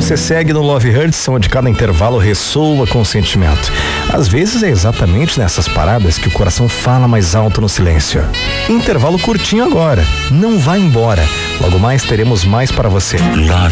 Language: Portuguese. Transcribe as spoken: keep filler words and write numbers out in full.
você segue no Love Hurts, onde cada intervalo ressoa com o sentimento. Às vezes é exatamente nessas paradas que o coração fala mais alto no silêncio. Intervalo curtinho agora. Não vá embora. Logo mais teremos mais para você. Love